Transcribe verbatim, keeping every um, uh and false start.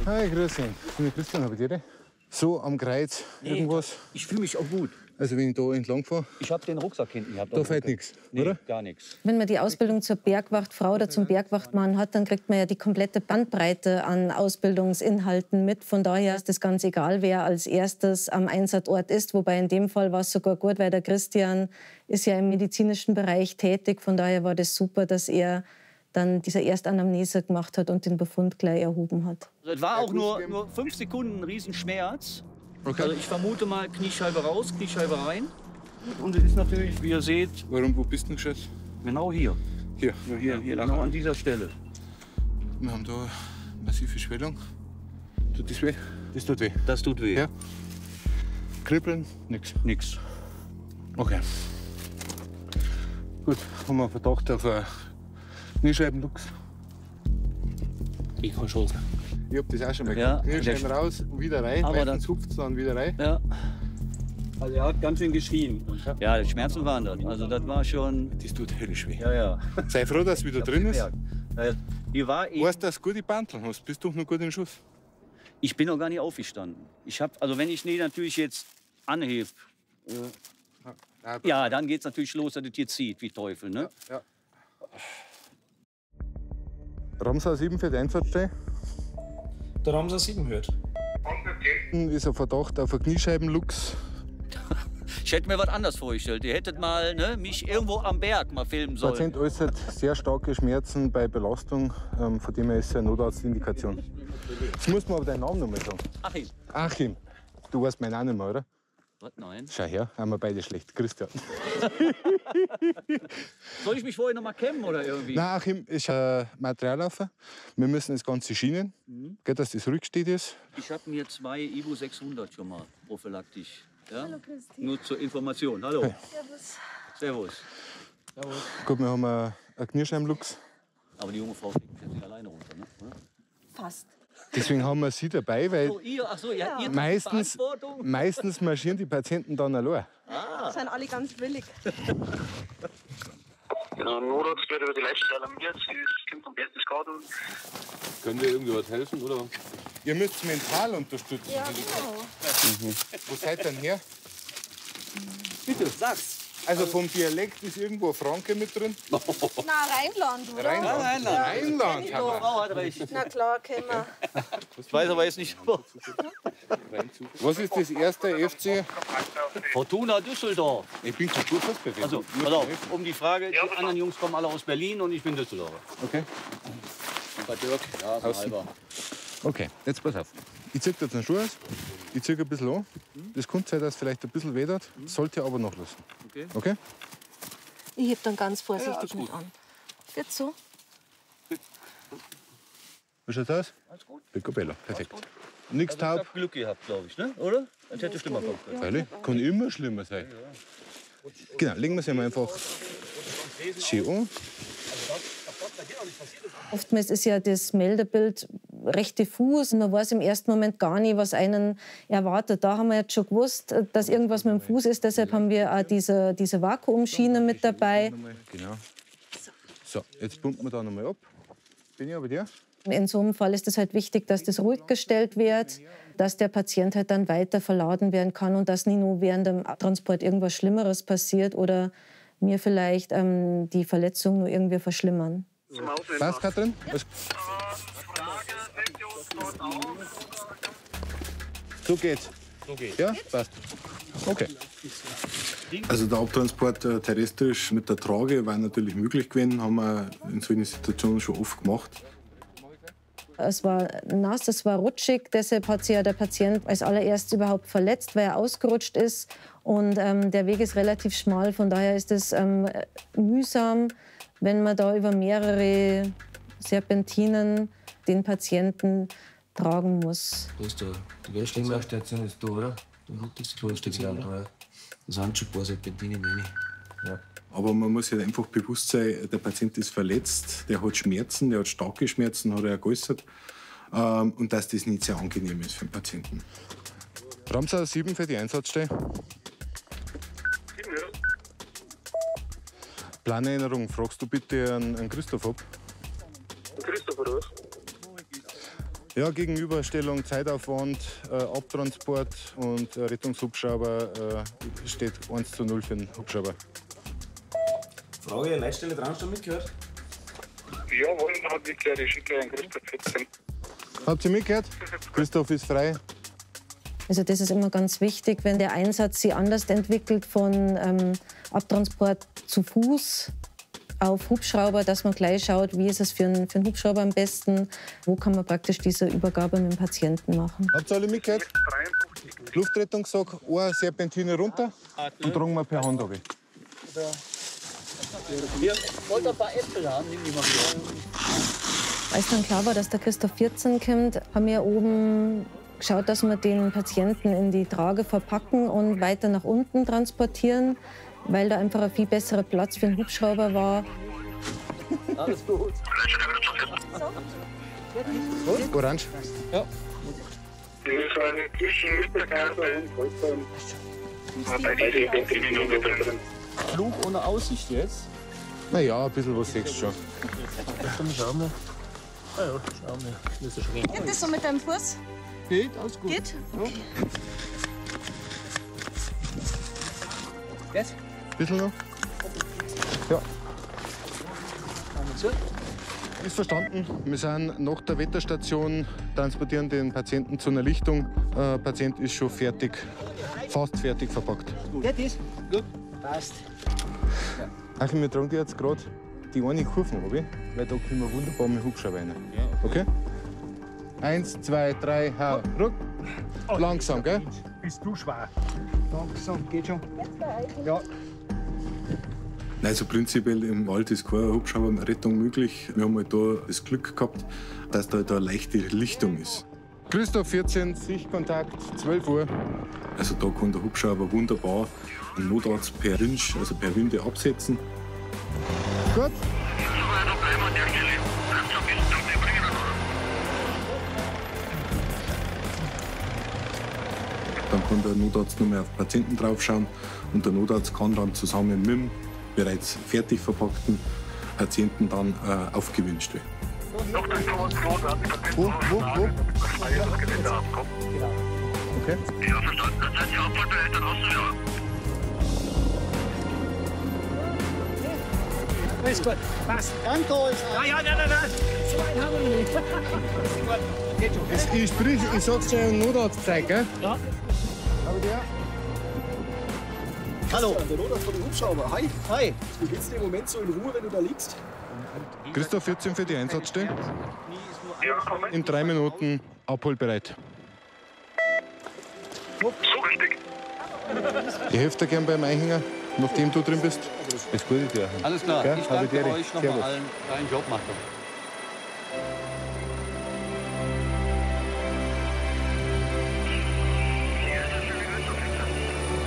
Hi, grüß dich. Ich bin der Christian, habe ich dir? So am Kreuz, nee, irgendwas? Ich fühle mich auch gut. Also wenn ich da entlang fahre? Ich habe den Rucksack hinten gehabt. Da fällt nichts, nee, oder? Gar nichts. Wenn man die Ausbildung zur Bergwachtfrau oder zum Bergwachtmann hat, dann kriegt man ja die komplette Bandbreite an Ausbildungsinhalten mit. Von daher ist es ganz egal, wer als erstes am Einsatzort ist. Wobei in dem Fall war es sogar gut, weil der Christian ist ja im medizinischen Bereich tätig. Von daher war das super, dass er dann diese Erstanamnese gemacht hat und den Befund gleich erhoben hat. Also es war auch nur, nur fünf Sekunden ein Riesenschmerz. Okay. Also ich vermute mal Kniescheibe raus, Kniescheibe rein. Und es ist natürlich, wie ihr seht, Warum, wo bist du denn geschossen? genau hier. Hier. Ja, hier, hier, genau an dieser Stelle. Wir haben da massive Schwellung. Tut das weh? Das tut weh. Das tut weh. Ja. Kribbeln? Nix. Nix. Okay. Gut, haben wir Verdacht auf einen Kniescheibenluchs. Ich kann schon. Ich hab das auch schon mal Ja, gemacht. Kniescheiben raus und wieder rein. Aber Meistens hupft es dann wieder rein. Ja. Also er hat ganz schön geschrien. Ja, die Schmerzen waren das. Also das war schon. Das tut höllisch weh. Ja, ja. Sei froh, dass es wieder drin ist. Ja. Hier war ich, Weißt du, dass du gute Banteln hast? Bist du noch gut in Schuss? ich bin noch gar nicht aufgestanden. Ich hab, also wenn ich die natürlich jetzt anhebe, Ja, ja, dann geht es natürlich los, dass es hier zieht, wie Teufel. Ne? ja. Ramsau sieben für die Einsatzstelle. Der Ramsau sieben hört. Ist ein Verdacht auf einen Kniescheibenluchs. Ich hätte mir was anderes vorgestellt. Ihr hättet mal ne, mich irgendwo am Berg mal filmen Der sollen. Patient äußert sehr starke Schmerzen bei Belastung. Ähm, von dem her ist es eine Notarztindikation. Jetzt muss man aber deinen Namen noch mal sagen. Achim. Achim. Du weißt meinen auch nicht mehr, oder? Was? Nein. Schau her, haben wir beide schlecht. Christian. Soll ich mich vorher noch mal kämmen oder irgendwie? Nein, Achim ist ein Materiallaufer. Wir müssen das Ganze schienen. Mhm. Geht, dass das rücksteht ist. Ich habe mir zwei Ibu sechshundert schon mal prophylaktisch. Ja? Hallo Christine. Nur zur Information. Hallo. Hey. Servus. Gut, wir haben einen einen Kniescheibenluchs. Aber die junge Frau kriegt mich jetzt nicht alleine runter, ne? Oder? Fast. Deswegen haben wir sie dabei, weil So, ihr, ach so, ja, ihr tragt meistens, Verantwortung. meistens marschieren die Patienten dann allein. sind alle ganz willig. Genau, Notarzt wird über die Leitstelle alarmiert. Es kommt vom Berchtesgaden. Können wir irgendwie was helfen, oder? Ihr müsst mental unterstützen. Ja, genau. Wo seid ihr denn her? Bitte, sag's. Also vom Dialekt ist irgendwo ein Franke mit drin? Na, Rheinland, oder? Rheinland. Rheinland. Rheinland. Die Frau hat recht. Na klar, kennen wir. Ich weiß aber jetzt nicht. Was ist das erste F C? Fortuna Düsseldorf. Ich bin Kulturfestbefehl. Also, pass auf, um die Frage, die anderen Jungs kommen alle aus Berlin und ich bin Düsseldorfer. Okay. Und bei Dirk, ja, so Außen. halber. Okay, jetzt pass auf. Ich zieh jetzt den Schuh aus. Ich zieh ein bisschen an. Das kann sein, dass es vielleicht ein bisschen weh tut. Sollte aber nachlassen. Okay. Okay? Ich heb dann ganz vorsichtig alles mit gut. an. Geht's so? Wie schaut's aus? Alles gut. Picobello. Perfekt. Nichts Also ich taub. hab Glück gehabt, glaube ich, ne? Oder? Das hätte schlimmer kommen können. Freilich. Kann immer schlimmer sein. Genau, legen wir sie mal einfach schön an. Oftmals ist ja das Meldebild recht diffus und man weiß im ersten Moment gar nicht, was einen erwartet. Da haben wir jetzt schon gewusst, dass irgendwas mit dem Fuß ist. Deshalb haben wir auch diese, diese Vakuumschiene mit dabei. Genau. So, jetzt pumpen wir da nochmal ab. Bin ich aber dir? In so einem Fall ist es halt wichtig, dass das ruhig gestellt wird, dass der Patient halt dann weiter verladen werden kann und dass nicht nur während dem Transport irgendwas Schlimmeres passiert oder mir vielleicht ähm, die Verletzung nur irgendwie verschlimmern. Passt, Katrin? Ja. So geht's. So geht's. Ja, passt. Okay. Also der Abtransport äh, terrestrisch mit der Trage war natürlich möglich gewesen, haben wir in solchen Situationen schon oft gemacht. Es war nass, es war rutschig, deshalb hat sich ja der Patient als allererstes überhaupt verletzt, weil er ausgerutscht ist. Und ähm, der Weg ist relativ schmal, von daher ist es ähm, mühsam, wenn man da über mehrere Serpentinen den Patienten tragen muss. Da ist der, die Westlingstation ist da, oder? Da ist die Station da. Das sind schon ein paar Serpentinen rein. Ja. Aber man muss sich einfach bewusst sein, der Patient ist verletzt, der hat Schmerzen, der hat starke Schmerzen, hat er geäußert. Ähm, und dass das nicht sehr angenehm ist für den Patienten. Ramsau sieben für die Einsatzstelle. Planänderung, fragst du bitte einen, einen Christoph ab? Christoph, oder was? Ja, Gegenüberstellung, Zeitaufwand, äh, Abtransport und äh, Rettungshubschrauber äh, steht eins zu null für den Hubschrauber. Frage, Leitstelle Traunstein mitgehört? Jawohl, hat mitgehört, ich schicke einen Christoph vierzehn. Habt ihr mitgehört? Christoph ist frei. Also das ist immer ganz wichtig, wenn der Einsatz sich anders entwickelt von ähm, Abtransport zu Fuß auf Hubschrauber, dass man gleich schaut, wie ist es für einen, für einen Hubschrauber am besten, wo kann man praktisch diese Übergabe mit dem Patienten machen. Habt ihr alle mitgehört? Luftrettungssack, eine Serpentine runter und tragen wir per Hand runter. Wir wollten ein paar Äpfel haben, nimm die mal hier. Als dann klar war, dass der Christoph vierzehn kommt, haben wir oben geschaut, dass wir den Patienten in die Trage verpacken und weiter nach unten transportieren, weil da einfach ein viel besserer Platz für den Hubschrauber war. Alles gut. Gut, orange. Ja. Das ist eine zwischen Mittelkarte und Kreuzbahn. Bei diesen fünfzehn Minuten drin. Flug ohne Aussicht jetzt? Na ja, ein bisschen was siehst du schon. Schauen wir. Ah ja, schauen wir. Das ist schon gehen. Geht das so mit deinem Fuß? Geht, alles gut. Geht? Okay. Jetzt? Ein bisschen noch? Ja. Ist verstanden. Wir sind nach der Wetterstation, transportieren den Patienten zu einer Lichtung. Der Patient ist schon fertig, fast fertig verpackt. Geht das? Gut. Passt. Achim, wir tragen dir jetzt gerade die eine Kurve runter, weil da können wir wunderbar mit Hubschrauber rein. Okay? Eins, zwei, drei, hau, ruck. Langsam, gell? Bist du schwer? Langsam, geht schon. Ja. Also prinzipiell im Wald ist keine Hubschrauberrettung möglich. Wir haben halt da das Glück gehabt, dass da, da eine leichte Lichtung ist. Christoph vierzehn, Sichtkontakt, zwölf Uhr. Also da kann der Hubschrauber wunderbar den Notarzt per Winch, also per Winde absetzen. Gut. Dann kann der Notarzt nur mehr auf den Patienten draufschauen und der Notarzt kann dann zusammen mit dem bereits fertig verpackten Patienten dann äh, aufgewünscht werden. Wo, wo, wo? Okay. Ja, verstanden. Das heißt, die Abfallbehälter hast du ja. Alles gut. Passt. Danke. Ja, ja, nein, nein, nein. So weit haben wir nicht. Geht schon. Ich, sprich, ich sag's dir einen Notarzt zeigen, gell? Ja. Aber der. Hallo. Der Notarzt von dem Hubschrauber. Hi. Hi. Du bist im Moment so in Ruhe, wenn du da liegst? Christoph vierzehn für die Einsatzstelle. Ja, komm In drei Minuten abholbereit. So richtig. Ich helfe dir gern beim Einhänger, nachdem du drin bist. Das Gute dir. Alles klar. Gell? Ich danke Habitäre. euch Servus. nochmal allen. Deinen Job macht er.